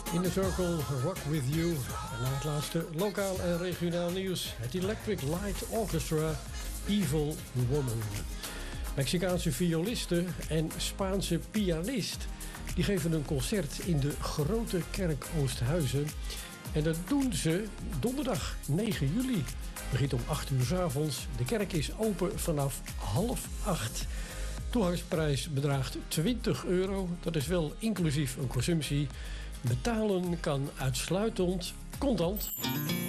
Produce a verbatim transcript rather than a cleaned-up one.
In the Circle, Rock With You. En na het laatste lokaal en regionaal nieuws. Het Electric Light Orchestra, Evil Woman. Mexicaanse violiste en Spaanse pianist. Die geven een concert in de Grote Kerk Oosthuizen. En dat doen ze donderdag negen juli. Begint om acht uur 's avonds. De kerk is open vanaf half acht. Toegangsprijs bedraagt twintig euro. Dat is wel inclusief een consumptie. Betalen kan uitsluitend contant.